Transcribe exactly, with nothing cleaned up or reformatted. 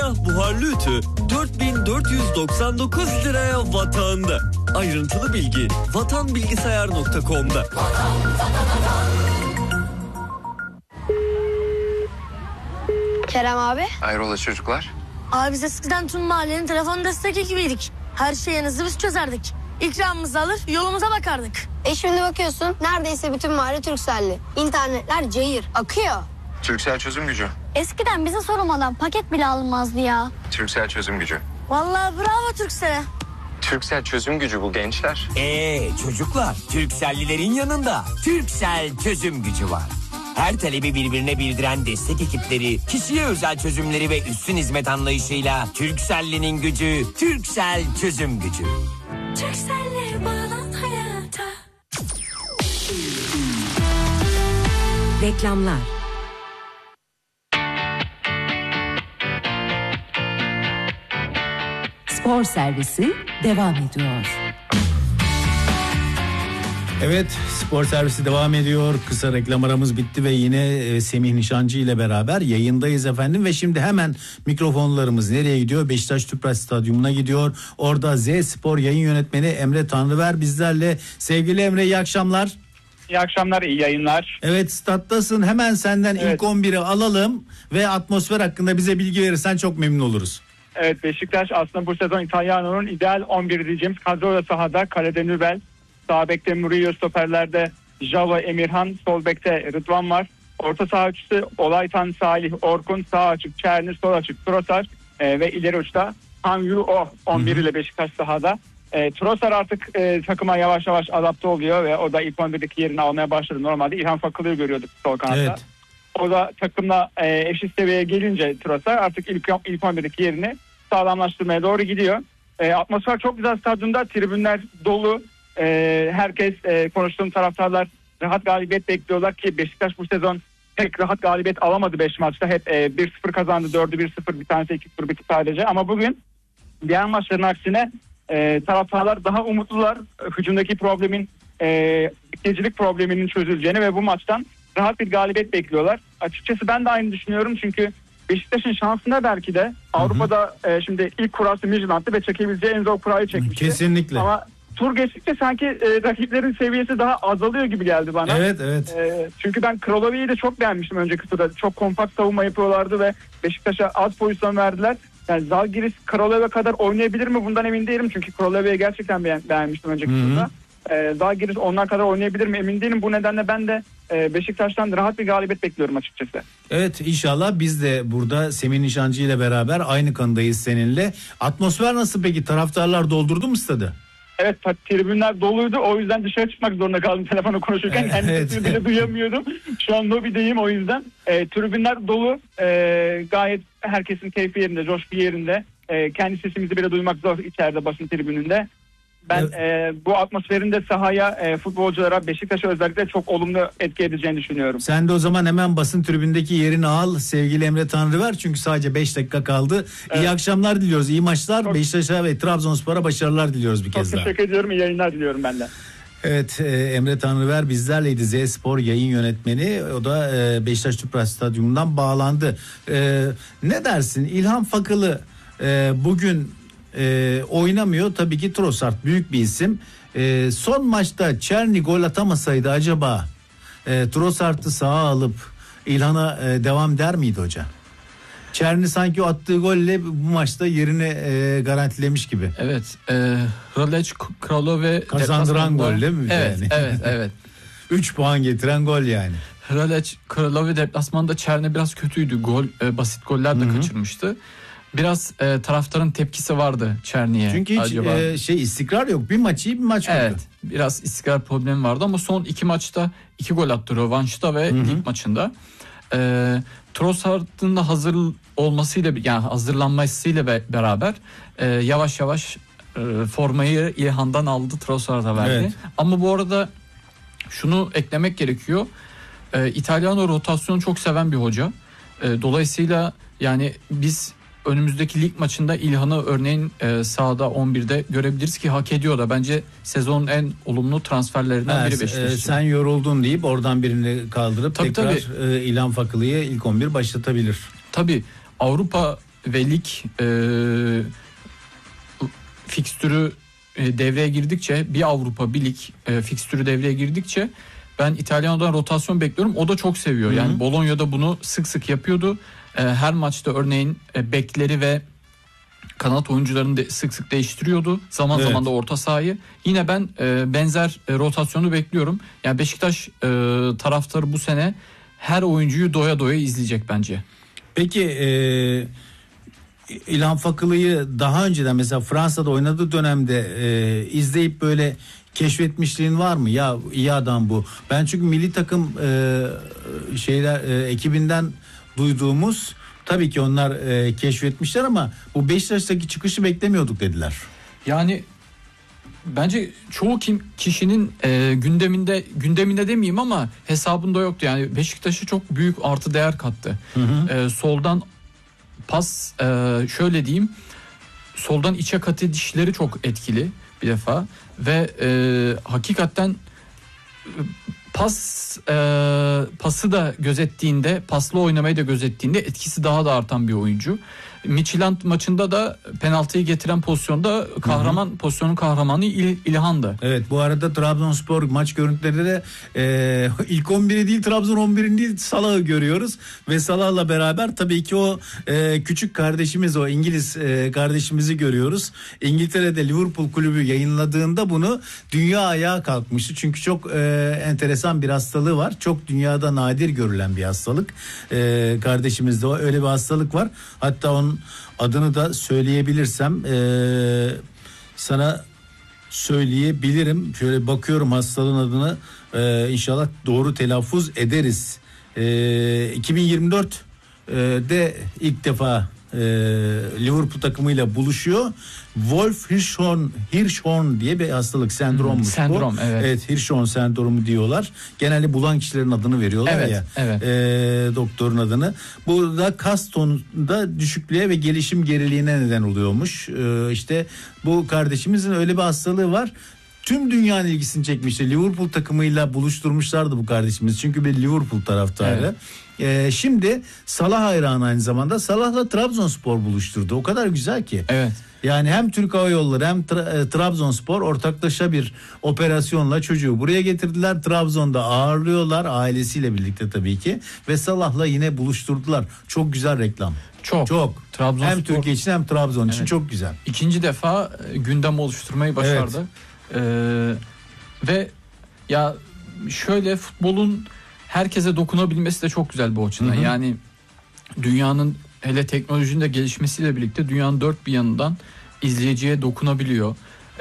tezgah buharlı ütü dört bin dört yüz doksan dokuz liraya Vatan'da. Ayrıntılı bilgi vatan bilgisayar nokta com'da. Kerem abi. Hayrola çocuklar? Abi biz eskiden tüm mahallenin telefon destek ekibiydik. Her şeyinizi biz çözerdik. İkramımızı alır yolumuza bakardık. E şimdi bakıyorsun neredeyse bütün mahalle Turkcell'li. İnternetler cayır akıyor. Turkcell çözüm gücü. Eskiden bize sorulmadan paket bile alınmazdı ya. Turkcell çözüm gücü. Vallahi bravo Turkcell'e. Turkcell çözüm gücü bu gençler. Eee çocuklar, Turkcell'lilerin yanında Turkcell çözüm gücü var. Her talebi birbirine bildiren destek ekipleri, kişiye özel çözümleri ve üstün hizmet anlayışıyla Turkcell'linin gücü, Turkcell çözüm gücü. Turkcell'le bağlan hayata. Reklamlar. Spor servisi devam ediyor. Evet, spor servisi devam ediyor. Kısa reklam aramız bitti ve yine e, Semih Nişancı ile beraber yayındayız efendim. Ve şimdi hemen mikrofonlarımız nereye gidiyor? Beşiktaş Tüpraş Stadyumuna gidiyor. Orada Z Spor yayın yönetmeni Emre Tanrıver bizlerle. Sevgili Emre, iyi akşamlar. İyi akşamlar, iyi yayınlar. Evet, stattasın. Hemen senden evet. ilk on biri alalım ve atmosfer hakkında bize bilgi verirsen çok memnun oluruz. Evet, Beşiktaş aslında bu sezon İtalyano'nun ideal on bir diyeceğimiz kadroyla sahada. Kalede Nübel, sağ bekte Murillo, stoperlerde Java, Emirhan, sol bekte Rıdvan var. Orta saha üçlüsü Olaytan, Salih, Orkun, sağ açık Çerni, sol açık Trossard e, ve ileri uçta Han Yu Oh on bir ile Beşiktaş sahada. E, Trossard artık e, takıma yavaş yavaş adapte oluyor ve o da ilk on birdeki yerini almaya başladı. Normalde İlhan Fakılı'yı görüyorduk sol kanatta. Evet. O da takımla e, eşit seviyeye gelince Trossard artık ilk, ilk on birdeki yerini sağlamlaştırmaya doğru gidiyor. E, atmosfer çok güzel stadyumda, tribünler dolu. E, herkes e, konuştuğum taraftarlar rahat galibiyet bekliyorlar ki Beşiktaş bu sezon pek rahat galibiyet alamadı beş maçta. Hep e, bir sıfır kazandı, dördü bir sıfır, bir tanesi iki sıfır bitti sadece. Ama bugün diğer maçların aksine e, taraftarlar daha umutlular. Hücumdaki problemin, e, bitiricilik probleminin çözüleceğini ve bu maçtan rahat bir galibiyet bekliyorlar. Açıkçası ben de aynı düşünüyorum çünkü Beşiktaş'ın şansında belki de Avrupa'da e, şimdi ilk kurası Midtjylland'tı ve çekebileceği en zor kurayı çekmişti. Kesinlikle. Ama tur geçtikçe sanki e, rakiplerin seviyesi daha azalıyor gibi geldi bana. Evet, evet. E, çünkü ben Kralovi'yi de çok beğenmiştim önceki turda. Çok kompakt savunma yapıyorlardı ve Beşiktaş'a az pozisyon verdiler. Yani Zalgiris Kralovi kadar oynayabilir mi? Bundan emin değilim. Çünkü Kralovi'yi gerçekten beğen, beğenmiştim önceki Hı-hı. turda. E, Zalgiris onlar kadar oynayabilir mi? Emin değilim. Bu nedenle ben de e, Beşiktaş'tan rahat bir galibiyet bekliyorum açıkçası. Evet, inşallah biz de burada Semih Nişancı ile beraber aynı kanıdayız seninle. Atmosfer nasıl peki? Taraftarlar doldurdu mu stadı? Evet, tribünler doluydu. O yüzden dışarı çıkmak zorunda kaldım telefonu konuşurken. Evet. Kendi sesimi bile duyamıyordum. Şu an lobideyim o yüzden. E, tribünler dolu. E, gayet herkesin keyfi yerinde, coşku yerinde. E, kendi sesimizi bile duymak zor içeride basın tribününde. Ben evet. e, bu atmosferin de sahaya, e, futbolculara, Beşiktaş'a özellikle çok olumlu etki edeceğini düşünüyorum. Sen de o zaman hemen basın tribündeki yerini al sevgili Emre Tanrıver. Çünkü sadece beş dakika kaldı. Evet. İyi akşamlar diliyoruz, iyi maçlar. Çok... Beşiktaş'a ve Trabzonspor'a başarılar diliyoruz bir çok kez daha. Çok teşekkür ediyorum, iyi yayınlar diliyorum ben de. Evet, e, Emre Tanrıver bizlerleydi, Z Spor yayın yönetmeni. O da e, Beşiktaş Tüpraş Stadyumu'ndan bağlandı. E, ne dersin, İlhan Fakılı e, bugün e, oynamıyor. Tabii ki Trossard büyük bir isim. E, son maçta Çerni gol atamasaydı acaba e, Trossard'ı sağa alıp İlhan'a e, devam der miydi hoca? Çerni sanki o attığı golle bu maçta yerini e, garantilemiş gibi. Evet. E, Hralić Kralove kazandıran gol değil mi? Evet, yani? evet, evet. üç puan getiren gol yani. Hralić Kralove deplasmanda Çerni biraz kötüydü. Gol, e, basit goller de Hı-hı. kaçırmıştı. Biraz e, taraftarın tepkisi vardı Çerni'ye. Çünkü hiç e, şey istikrar yok. Bir maç iyi, bir maç kötü. Evet. Biraz istikrar problemi vardı ama son iki maçta iki gol attı rövanşta ve Hı-hı. lig maçında. E, Trossard'ın da hazır olmasıyla, yani hazırlanmasıyla beraber e, yavaş yavaş e, formayı İlhan'dan aldı, Trossard'a verdi. Evet. Ama bu arada şunu eklemek gerekiyor. E, İtalyano rotasyonu çok seven bir hoca. E, dolayısıyla yani biz önümüzdeki lig maçında İlhan'ı örneğin e, sahada on birde görebiliriz ki hak ediyor da. Bence sezonun en olumlu transferlerinden evet, biri Beşiktaş. E, sen yoruldun deyip oradan birini kaldırıp tabii, tekrar tabii. E, İlhan Fakılı'yı ilk on bir başlatabilir. Tabii Avrupa ve lig e, fikstürü e, devreye girdikçe, bir Avrupa bir lig e, fikstürü devreye girdikçe ben İtalyano'dan rotasyon bekliyorum. O da çok seviyor. Yani Hı-hı. Bologna'da bunu sık sık yapıyordu. E, her maçta örneğin e, bekleri ve kanat oyuncularını de sık sık değiştiriyordu. Zaman evet. zaman da orta sahayı. Yine ben e, benzer e, rotasyonu bekliyorum. Yani Beşiktaş e, taraftarı bu sene her oyuncuyu doya doya izleyecek bence. Peki e, İlhan Fakılı'yı daha önceden mesela Fransa'da oynadığı dönemde e, izleyip böyle keşfetmişliğin var mı? Ya iyi adam bu. Ben çünkü milli takım e, şeyler e, ekibinden duyduğumuz, tabii ki onlar e, keşfetmişler ama bu Beşiktaş'taki çıkışı beklemiyorduk dediler. Yani bence çoğu kim kişinin e, gündeminde gündeminde demeyeyim ama hesabında yoktu. Yani Beşiktaş'a çok büyük artı değer kattı. Hı hı. E, soldan pas, e, şöyle diyeyim, soldan içe kat edişleri çok etkili bir defa ve e, hakikaten pas e, pası da gözettiğinde, paslı oynamayı da gözettiğinde etkisi daha da artan bir oyuncu. Midtjylland maçında da penaltıyı getiren pozisyonda kahraman, hı hı. pozisyonun kahramanı İl, İlhan'dı. Evet, bu arada Trabzonspor maç görüntülerinde de e, ilk on biri değil, Trabzon on birini değil, Salah'ı görüyoruz ve Salah'la beraber tabii ki o e, küçük kardeşimiz, o İngiliz e, kardeşimizi görüyoruz. İngiltere'de Liverpool kulübü yayınladığında bunu dünya ayağa kalkmıştı. Çünkü çok e, enteresan bir hastalığı var. Çok dünyada nadir görülen bir hastalık. E, kardeşimizde o öyle bir hastalık var. Hatta onun adını da söyleyebilirsem ee, sana söyleyebilirim. Şöyle bakıyorum hastalığın adını, ee, inşallah doğru telaffuz ederiz. Ee, iki bin yirmi dört'de ilk defa e, Liverpool takımıyla buluşuyor. Wolf Hirschhorn, Hirschhorn diye bir hastalık, sendrommuş hmm, sendrom, bu. Evet. Evet, Hirschhorn sendromu diyorlar. Genelde bulan kişilerin adını veriyorlar evet, ya. Evet. E, doktorun adını. Bu da kas tonunda düşüklüğe ve gelişim geriliğine neden oluyormuş. E, işte bu kardeşimizin öyle bir hastalığı var. Tüm dünyanın ilgisini çekmişti. Liverpool takımıyla buluşturmuşlardı bu kardeşimiz. Çünkü bir Liverpool taraftarı. Evet. Ee, şimdi Salah hayranı aynı zamanda. Salah'la Trabzonspor buluşturdu. O kadar güzel ki. Evet. Yani hem Türk Hava Yolları hem Tra- Trabzonspor ortaklaşa bir operasyonla çocuğu buraya getirdiler. Trabzon'da ağırlıyorlar ailesiyle birlikte tabii ki. Ve Salah'la yine buluşturdular. Çok güzel reklam. Çok. Çok. Trabzonspor... Hem Türkiye için hem Trabzon evet. için çok güzel. İkinci defa gündem oluşturmayı başardı. Evet. Ee, ve ya şöyle, futbolun herkese dokunabilmesi de çok güzel bu açıdan. Hı hı. Yani dünyanın, hele teknolojinin de gelişmesiyle birlikte dünyanın dört bir yanından izleyiciye dokunabiliyor.